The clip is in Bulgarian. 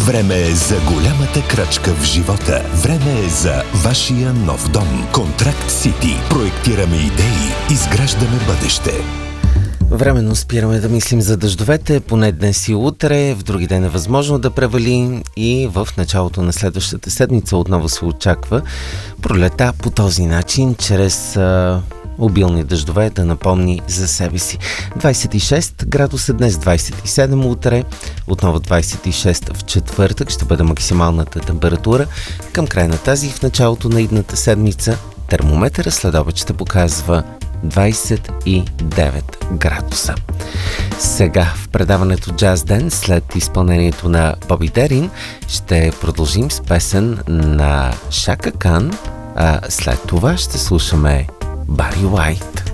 Време е за голямата крачка в живота. Време е за вашия нов дом. Контракт Сити. Проектираме идеи, изграждаме бъдеще. Временно спираме да мислим за дъждовете, поне днес и утре, в други ден е възможно да превали и в началото на следващата седмица отново се очаква пролета по този начин, чрез обилни дъждове да напомни за себе си. 26 градуса днес, 27 утре, отново 26 в четвъртък ще бъде максималната температура. Към края на тази в началото на идната седмица термометъра след обед ще показва 29 градуса. Сега в предаването Джаз Ден, след изпълнението на Боби Дерин, ще продължим с песен на Шака Кан, а след това ще слушаме Бари Уайт.